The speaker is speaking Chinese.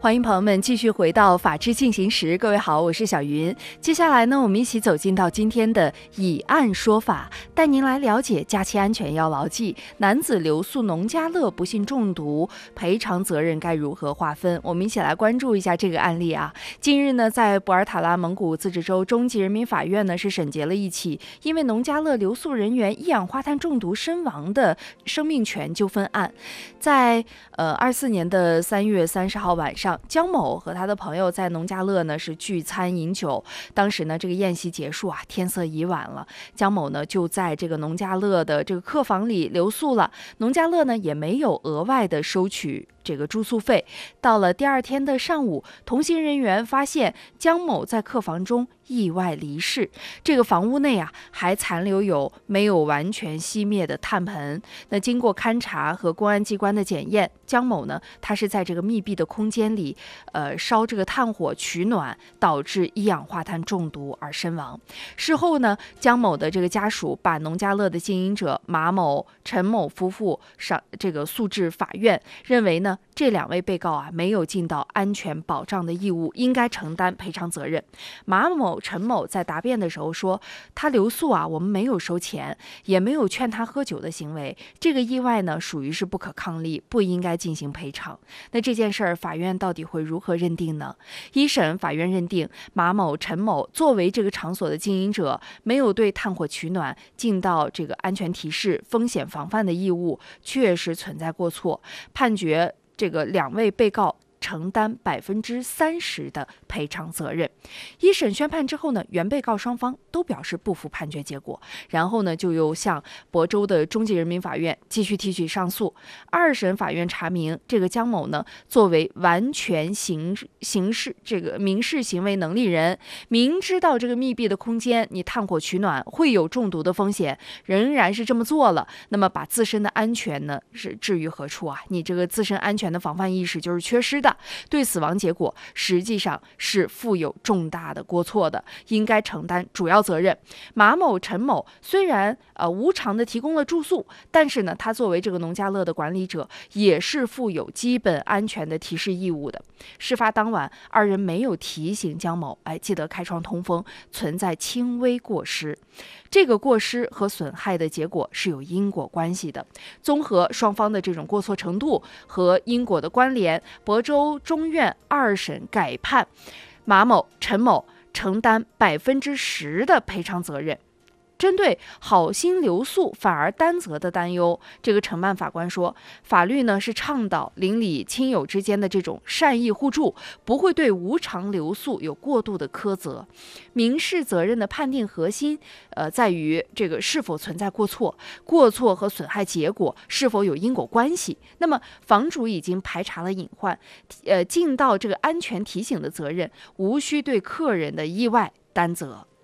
欢迎朋友们继续回到法治进行时，各位好，我是小云。接下来呢，我们一起走进到今天的以案说法，带您来了解假期安全要牢记，男子留宿农家乐不幸中毒，赔偿责任该如何划分？我们一起来关注一下这个案例啊。近日呢，在博尔塔拉蒙古自治州中级人民法院呢是审结了一起因为农家乐留宿人员一氧化碳中毒身亡的生命权纠纷案。在24年的3月30号晚上，姜某和他的朋友在农家乐呢是聚餐饮酒，当时呢这个宴席结束啊，天色已晚了，姜某呢就在这个农家乐的这个客房里留宿了，农家乐呢也没有额外的收取这个住宿费。到了第二天的上午，同行人员发现姜某在客房中意外离世，这个房屋内啊还残留有没有完全熄灭的炭盆。那经过勘查和公安机关的检验，姜某呢他是在这个密闭的空间里烧这个炭火取暖，导致一氧化碳中毒而身亡。事后呢，姜某的这个家属把农家乐的经营者马某、陈某夫妇诉至法院，认为呢这两位被告啊没有尽到安全保障的义务，应该承担赔偿责任。马某、陈某在答辩的时候说，他留宿啊，我们没有收钱，也没有劝他喝酒的行为，这个意外呢属于是不可抗力，不应该进行赔偿。那这件事儿法院到底会如何认定呢？一审法院认定马某、陈某作为这个场所的经营者，没有对炭火取暖尽到这个安全提示、风险防范的义务，确实存在过错，判决这个两位被告承担30%的赔偿责任。一审宣判之后呢，原被告双方都表示不服判决结果，然后呢就又向亳州的中级人民法院继续提起上诉。二审法院查明，这个姜某呢作为完全民事行为能力人，明知道这个密闭的空间你炭火取暖会有中毒的风险，仍然是这么做了，那么把自身的安全呢是置于何处啊？你这个自身安全的防范意识就是缺失的，对死亡结果实际上是负有重大的过错的，应该承担主要责任。马某、陈某虽然无偿的提供了住宿，但是呢，他作为这个农家乐的管理者，也是负有基本安全的提示义务的。事发当晚，二人没有提醒姜某，记得开窗通风，存在轻微过失。这个过失和损害的结果是有因果关系的。综合双方的这种过错程度和因果的关联，亳州中院二审改判马某、陈某承担10%的赔偿责任。针对好心留宿反而担责的担忧，这个承办法官说，法律呢是倡导邻里亲友之间的这种善意互助，不会对无偿留宿有过度的苛责。民事责任的判定核心在于这个是否存在过错，过错和损害结果是否有因果关系。那么房主已经排查了隐患，尽到这个安全提醒的责任，无需对客人的意外担责。